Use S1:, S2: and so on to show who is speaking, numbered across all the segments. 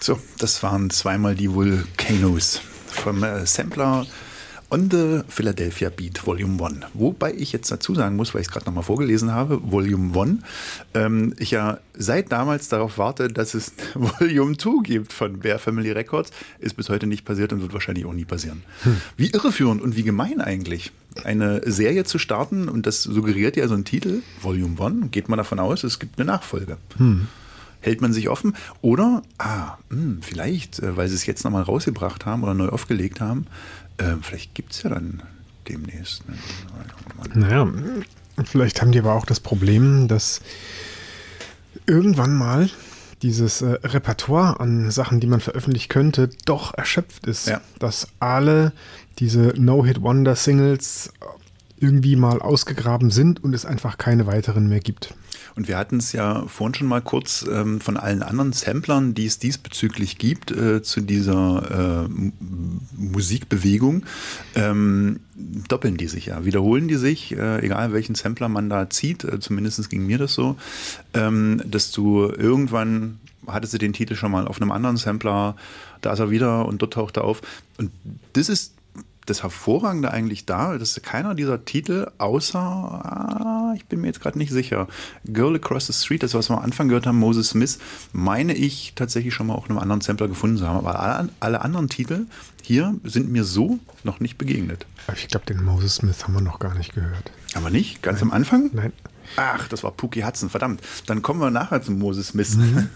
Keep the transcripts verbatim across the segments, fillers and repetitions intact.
S1: So, das waren zweimal die Volcanoes vom äh, Sampler On the Philadelphia Beat Volume eins. Wobei ich jetzt dazu sagen muss, weil ich es gerade nochmal vorgelesen habe, Volume eins, ähm, ich ja seit damals darauf warte, dass es Volume zwei gibt von Bear Family Records. Ist bis heute nicht passiert und wird wahrscheinlich auch nie passieren. Hm. Wie irreführend und wie gemein eigentlich, eine Serie zu starten, und das suggeriert ja so ein Titel, Volume eins, geht man davon aus, es gibt eine Nachfolge. Hm. Hält man sich offen? Oder, ah, mh, vielleicht, äh, weil sie es jetzt nochmal rausgebracht haben oder neu aufgelegt haben, äh, vielleicht gibt es ja dann demnächst. Ne?
S2: Naja, vielleicht haben die aber auch das Problem, dass irgendwann mal dieses äh, Repertoire an Sachen, die man veröffentlichen könnte, doch erschöpft ist. Ja. Dass alle diese No-Hit-Wonder-Singles irgendwie mal ausgegraben sind und es einfach keine weiteren mehr gibt.
S1: Und wir hatten es ja vorhin schon mal kurz ähm, von allen anderen Samplern, die es diesbezüglich gibt, äh, zu dieser äh, Musikbewegung, ähm, doppeln die sich ja, wiederholen die sich, äh, egal welchen Sampler man da zieht, äh, zumindest ging mir das so, ähm, dass du irgendwann, hattest du den Titel schon mal auf einem anderen Sampler, da ist er wieder und dort taucht er auf. Und das ist das Hervorragende eigentlich da, dass keiner dieser Titel außer, ah, ich bin mir jetzt gerade nicht sicher, Girl Across the Street, das was wir am Anfang gehört haben, Moses Smith, meine ich tatsächlich schon mal auf einem anderen Sampler gefunden zu haben. Aber alle, alle anderen Titel hier sind mir so noch nicht begegnet.
S2: Ich glaube, den Moses Smith haben wir noch gar nicht gehört.
S1: Aber nicht? Ganz Nein. am Anfang?
S2: Nein.
S1: Ach, das war Pookie Hudson, verdammt. Dann kommen wir nachher zum Moses Smith.
S2: Mhm.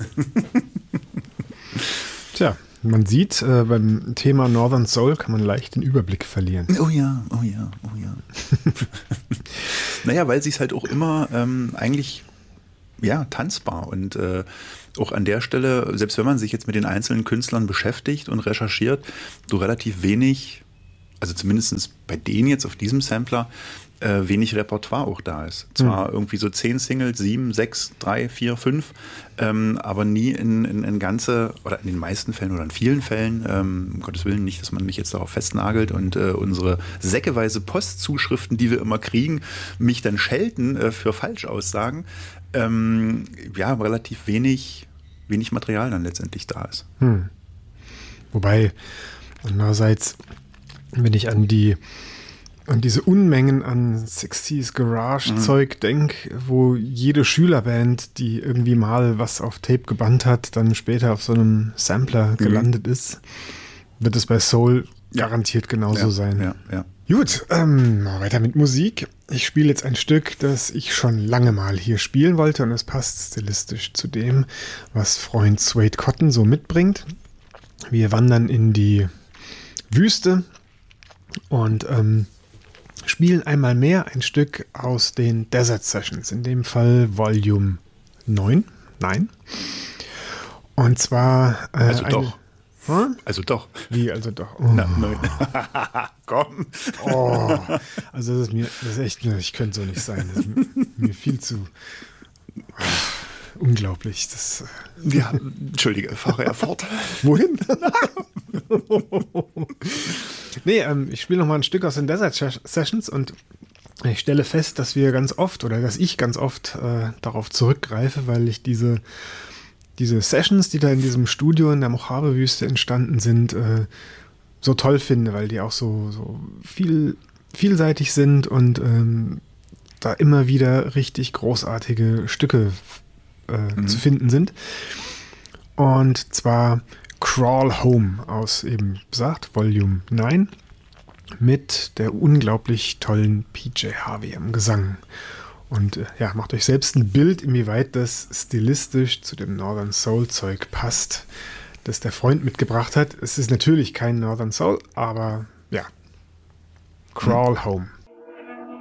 S2: Tja. Man sieht, äh, beim Thema Northern Soul kann man leicht den Überblick verlieren.
S1: Oh ja, oh ja, oh ja. Naja, weil sie es halt auch immer ähm, eigentlich, ja, tanzbar und äh, auch an der Stelle, selbst wenn man sich jetzt mit den einzelnen Künstlern beschäftigt und recherchiert, du relativ wenig, also zumindest bei denen jetzt auf diesem Sampler, äh, wenig Repertoire auch da ist. Zwar mhm. irgendwie so zehn Singles, sieben, sechs, drei, vier, fünf, ähm, aber nie in, in, in ganze, oder in den meisten Fällen oder in vielen Fällen, ähm, um Gottes Willen nicht, dass man mich jetzt darauf festnagelt und äh, unsere säckeweise Postzuschriften, die wir immer kriegen, mich dann schelten äh, für Falschaussagen, ähm, ja, relativ wenig, wenig Material dann letztendlich da ist.
S2: Hm. Wobei, andererseits, wenn ich an die an diese Unmengen an sechziger Garage-Zeug mhm. denke, wo jede Schülerband, die irgendwie mal was auf Tape gebannt hat, dann später auf so einem Sampler mhm. gelandet ist, wird es bei Soul ja. garantiert genauso
S1: ja.
S2: sein.
S1: Ja. Ja.
S2: Gut, ähm, weiter mit Musik. Ich spiele jetzt ein Stück, das ich schon lange mal hier spielen wollte, und es passt stilistisch zu dem, was Freund Suede Cotton so mitbringt. Wir wandern in die Wüste und ähm, spielen einmal mehr ein Stück aus den Desert Sessions, in dem Fall Volume neun. Nein. Und zwar... Äh,
S1: also
S2: eine,
S1: doch.
S2: Hm?
S1: Also doch.
S2: Wie, also doch?
S1: Oh. Na, nein. Komm.
S2: Oh, also das ist mir, das ist echt, ich könnte so nicht sein. Das ist mir, mir viel zu... Unglaublich. Das,
S1: ja, entschuldige, fahre er fort.
S2: Wohin? nee, ähm, ich spiele nochmal ein Stück aus den Desert Sessions und ich stelle fest, dass wir ganz oft, oder dass ich ganz oft äh, darauf zurückgreife, weil ich diese, diese Sessions, die da in diesem Studio in der Mojave-Wüste entstanden sind, äh, so toll finde, weil die auch so, so viel, vielseitig sind und ähm, da immer wieder richtig großartige Stücke äh, mhm. zu finden sind. Und zwar Crawl Home aus eben besagt Volume neun mit der unglaublich tollen P J Harvey am Gesang. Und äh, ja, macht euch selbst ein Bild, inwieweit das stilistisch zu dem Northern Soul Zeug passt, das der Freund mitgebracht hat. Es ist natürlich kein Northern Soul, aber ja, Crawl mhm. Home.